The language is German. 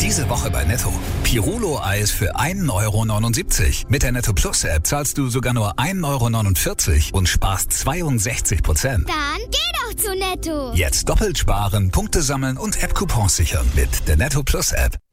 Diese Woche bei Netto. Pirulo-Eis für 1,79 €. Mit der Netto Plus App zahlst du sogar nur 1,49 € und sparst 62%. Dann geh doch zu Netto. Jetzt doppelt sparen, Punkte sammeln und App-Coupons sichern mit der Netto Plus App.